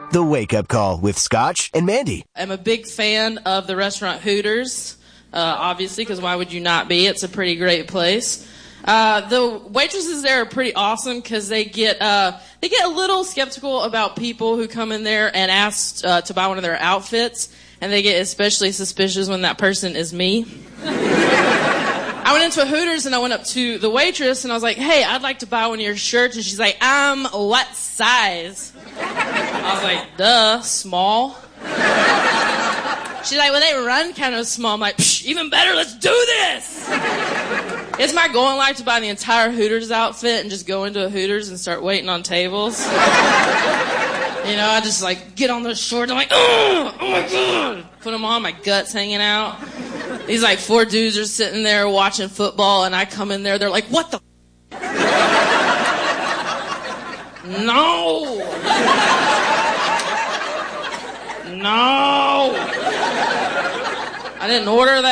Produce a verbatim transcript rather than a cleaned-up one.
The Wake Up Call with Scotch and Mandy. I'm a big fan of the restaurant Hooters, uh, obviously, because why would you not be? It's a pretty great place. Uh, the waitresses there are pretty awesome because they get uh, they get a little skeptical about people who come in there and ask uh, to buy one of their outfits, and they get especially suspicious when that person is me. I went into a Hooters and I went up to the waitress and I was like, "Hey, I'd like to buy one of your shirts," and she's like, "Um, what size?" I was like, duh, small. She's like, well, they run kind of small. I'm like, psh, even better, let's do this. It's my goal in life to buy the entire Hooters outfit and just go into a Hooters and start waiting on tables. You know, I just like get on those shorts. I'm like, oh, oh my God. Put them on, my gut's hanging out. These like four dudes are sitting there watching football and I come in there, they're like, what the No. No. I didn't order that.